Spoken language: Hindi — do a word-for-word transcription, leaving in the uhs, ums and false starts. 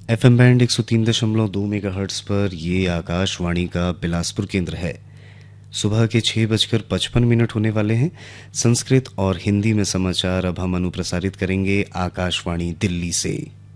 एफ एम बैंड एक सौ तीन दशमलव दो मेगाहर्ट्ज़ पर ये आकाशवाणी का बिलासपुर केंद्र है। सुबह के छः बजकर पचपन मिनट होने वाले हैं। संस्कृत और हिंदी में समाचार अब हम अनुप्रसारित करेंगे आकाशवाणी दिल्ली से।